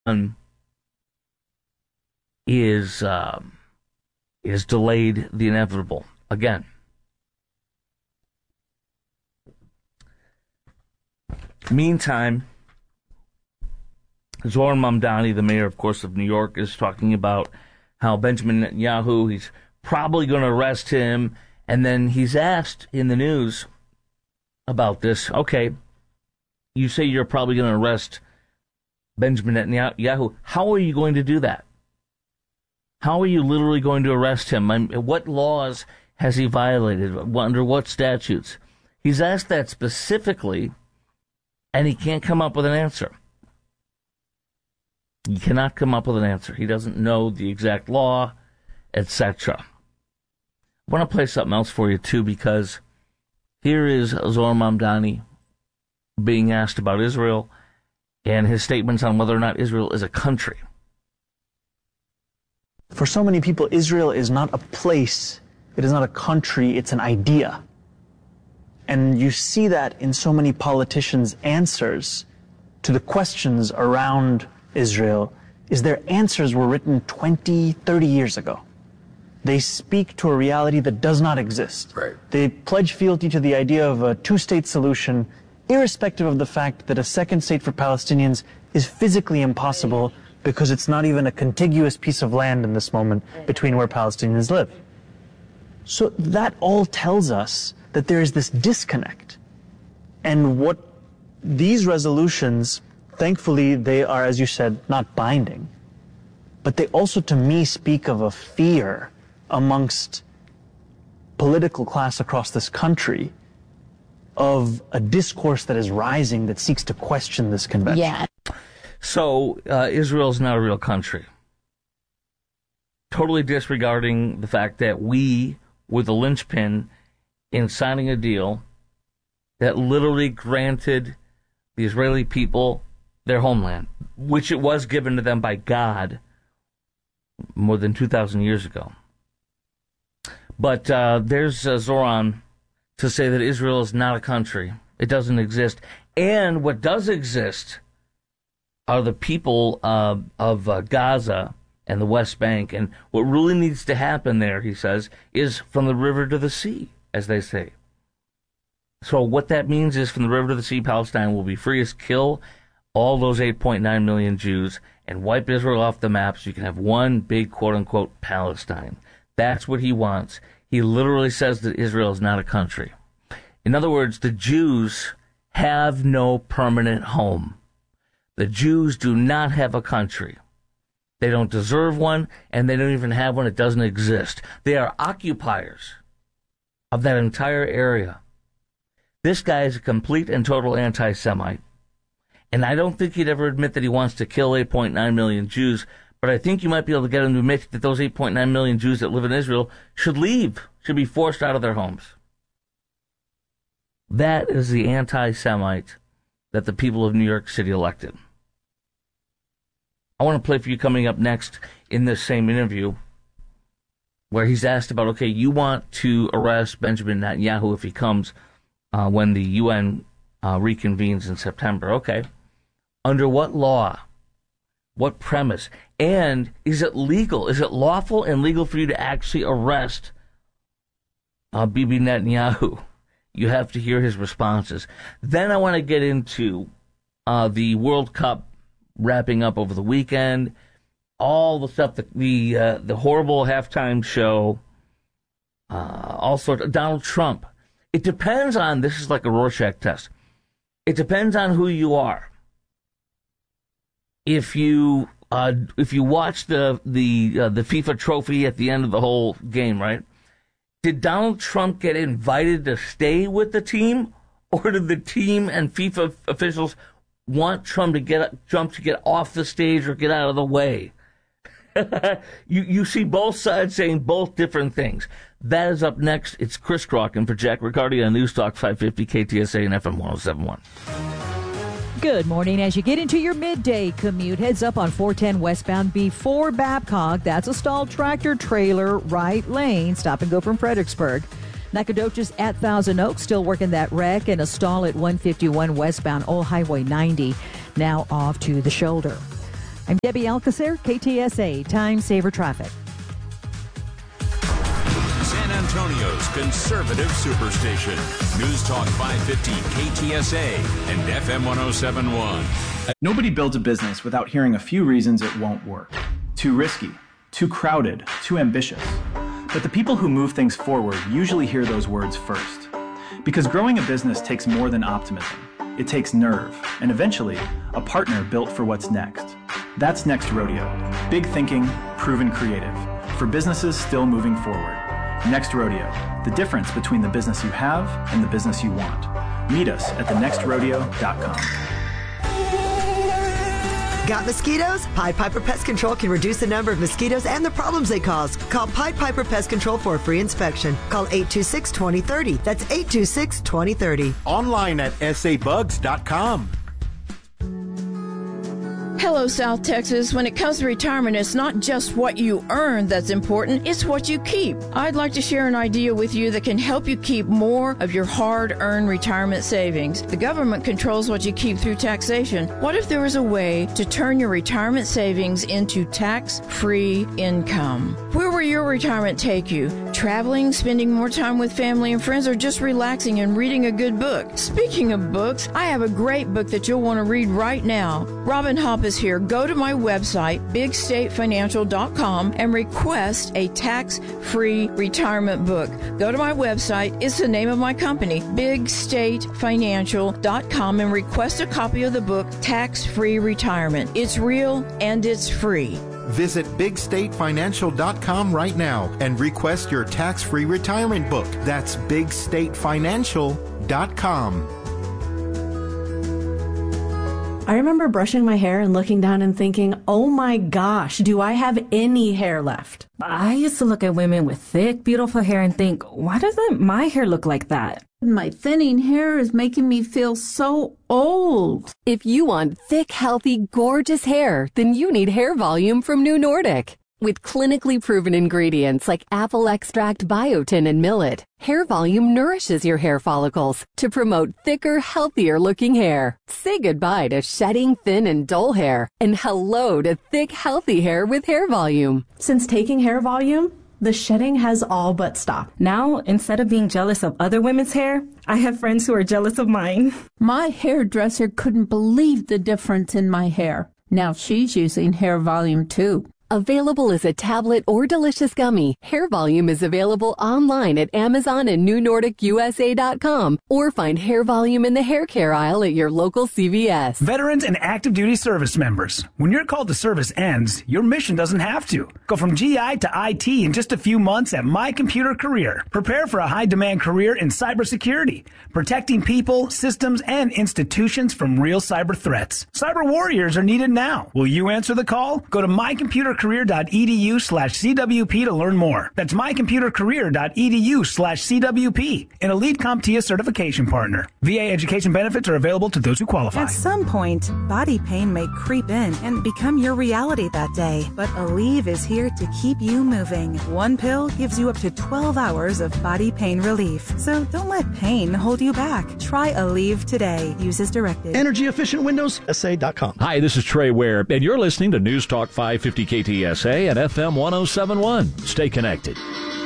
is delayed the inevitable again. Meantime, Zohran Mamdani, the mayor, of course, of New York, is talking about how Benjamin Netanyahu, he's probably going to arrest him. And then he's asked in the news about this. Okay, you say you're probably going to arrest Benjamin Netanyahu. How are you going to do that? How are you literally going to arrest him? What laws has he violated? Under what statutes? He's asked that specifically, and he can't come up with an answer. He cannot come up with an answer. He doesn't know the exact law, etc. I want to play something else for you, too, because here is Zohran Mamdani being asked about Israel and his statements on whether or not Israel is a country. For so many people, Israel is not a place, it is not a country, it's an idea. And you see that in so many politicians' answers to the questions around Israel, is their answers were written 20, 30 years ago. They speak to a reality that does not exist. Right. They pledge fealty to the idea of a two-state solution, irrespective of the fact that a second state for Palestinians is physically impossible because it's not even a contiguous piece of land in this moment between where Palestinians live. So that all tells us that there is this disconnect. And what these resolutions, thankfully, they are, as you said, not binding. But they also, to me, speak of a fear amongst political class across this country of a discourse that is rising that seeks to question this convention. Yeah. So Israel's not a real country. Totally disregarding the fact that we were the linchpin in signing a deal that literally granted the Israeli people their homeland, which it was given to them by God more than 2,000 years ago. But there's Zohran to say that Israel is not a country. It doesn't exist. And what does exist are the people of Gaza and the West Bank. And what really needs to happen there, he says, is from the river to the sea, as they say. So what that means is from the river to the sea, Palestine will be free as kill all those 8.9 million Jews and wipe Israel off the map so you can have one big quote-unquote Palestine. That's what he wants. He literally says that Israel is not a country. In other words, the Jews have no permanent home. The Jews do not have a country. They don't deserve one, and they don't even have one. It doesn't exist. They are occupiers of that entire area. This guy is a complete and total anti-Semite. And I don't think he'd ever admit that he wants to kill 8.9 million Jews, but I think you might be able to get him to admit that those 8.9 million Jews that live in Israel should leave, should be forced out of their homes. That is the anti-Semite that the people of New York City elected. I want to play for you coming up next in this same interview where he's asked about, okay, you want to arrest Benjamin Netanyahu if he comes when the UN reconvenes in September. Okay. Under what law? What premise? And is it legal? Is it lawful and legal for you to actually arrest Bibi Netanyahu? You have to hear his responses. Then I want to get into the World Cup wrapping up over the weekend, all the stuff, the horrible halftime show, all sorts of Donald Trump. It depends on, this is like a Rorschach test. It depends on who you are. If you watch the FIFA trophy at the end of the whole game, right? Did Donald Trump get invited to stay with the team, or did the team and FIFA officials want Trump to get off the stage or get out of the way? You see both sides saying both different things. That is up next. It's Chris Crocken for Jack Riccardi on News Talk 550 KTSA and FM 1071. Good morning. As you get into your midday commute, heads up on 410 westbound before Babcock. That's a stalled tractor trailer, right lane. Stop and go from Fredericksburg. Nacogdoches at Thousand Oaks, still working that wreck, and a stall at 151 westbound Old Highway 90, now off to the shoulder. I'm Debbie Alcacer, KTSA Time Saver Traffic. San Antonio's conservative superstation. News Talk 550 KTSA and FM 1071. Nobody builds a business without hearing a few reasons it won't work. Too risky, too crowded, too ambitious. But the people who move things forward usually hear those words first. Because growing a business takes more than optimism. It takes nerve, and eventually, a partner built for what's next. That's Next Rodeo. Big thinking, proven creative. For businesses still moving forward. Next Rodeo. The difference between the business you have and the business you want. Meet us at thenextrodeo.com. Got mosquitoes? Pied Piper Pest Control can reduce the number of mosquitoes and the problems they cause. Call Pied Piper Pest Control for a free inspection. Call 826-2030. That's 826-2030. Online at sabugs.com. Hello, South Texas. When it comes to retirement, it's not just what you earn that's important, it's what you keep. I'd like to share an idea with you that can help you keep more of your hard-earned retirement savings. The government controls what you keep through taxation. What if there was a way to turn your retirement savings into tax-free income? Where will your retirement take you? Traveling, spending more time with family and friends, or just relaxing and reading a good book? Speaking of books, I have a great book that you'll want to read right now. Robin Hopp is here. Go to my website, bigstatefinancial.com, and request a tax-free retirement book. Go to my website. It's the name of my company, bigstatefinancial.com, and request a copy of the book, Tax-Free Retirement. It's real and it's free. Visit bigstatefinancial.com right now and request your tax-free retirement book. That's bigstatefinancial.com. I remember brushing my hair and looking down and thinking, oh my gosh, do I have any hair left? I used to look at women with thick, beautiful hair and think, why doesn't my hair look like that? My thinning hair is making me feel so old. If you want thick, healthy, gorgeous hair, then you need Hair Volume from New Nordic. With clinically proven ingredients like apple extract, biotin, and millet, Hair Volume nourishes your hair follicles to promote thicker, healthier-looking hair. Say goodbye to shedding, thin, and dull hair, and hello to thick, healthy hair with Hair Volume. Since taking Hair Volume, the shedding has all but stopped. Now, instead of being jealous of other women's hair, I have friends who are jealous of mine. My hairdresser couldn't believe the difference in my hair. Now she's using Hair Volume too. Available as a tablet or delicious gummy, Hair Volume is available online at Amazon and NewNordicUSA.com, or find Hair Volume in the hair care aisle at your local CVS. Veterans and active duty service members, when your call to service ends, your mission doesn't have to. Go from GI to IT in just a few months at My Computer Career. Prepare for a high-demand career in cybersecurity, protecting people, systems, and institutions from real cyber threats. Cyber warriors are needed now. Will you answer the call? Go to mycomputercareer.edu/CWP to learn more. That's mycomputercareer.edu/CWP, an Elite CompTIA certification partner. VA education benefits are available to those who qualify. At some point, body pain may creep in and become your reality that day. But Aleve is here to keep you moving. One pill gives you up to 12 hours of body pain relief. So don't let pain hold you back. Try Aleve today. Use as directed. Energy efficient windows, SA.com. Hi, this is Trey Ware, and you're listening to News Talk 550 KTSA and FM 1071. Stay connected.